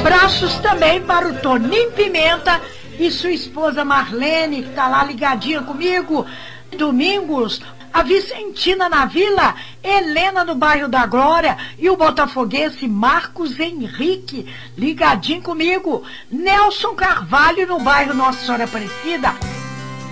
Abraços também para o Toninho Pimenta e sua esposa Marlene, que está lá ligadinha comigo. Domingos, a Vicentina na Vila, Helena no bairro da Glória e o botafoguense Marcos Henrique ligadinho comigo. Nelson Carvalho no bairro Nossa Senhora Aparecida.